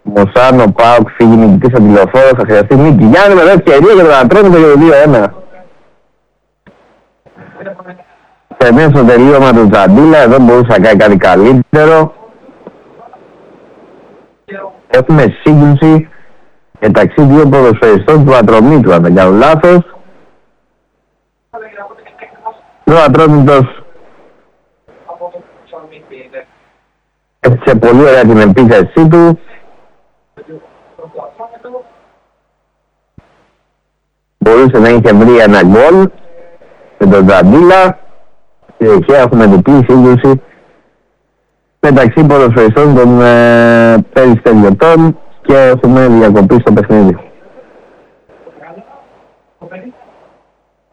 Μοσάνο, Πάοκ, φύγει νικητής από τη Λεωφόρο, θα χρειαστεί νίκη. Γιάννη με δεύτερη ευκαιρία για τον Ατρόμητο για το 2-1. Περνάει στο τελείωμα του Τζαντίλα, εδώ μπορούσε να κάνει κάτι καλύτερο. Έχουμε σύγκρουση μεταξύ δύο ποδοσφαιριστών του Ατρομήτου, αν δεν κάνω λάθος. Ο Ατρόμητος έφτιαξε πολύ ωραία την επίθεσή του. Μπορούσε να είχε βρει ένα γκολ με τον Τζαντίλα. Στη δεξιά έχουμε διπλή σύγκρουση μεταξύ ποδοσφαιριστών των περιστεριωτών και έχουμε διακοπή στο παιχνίδι.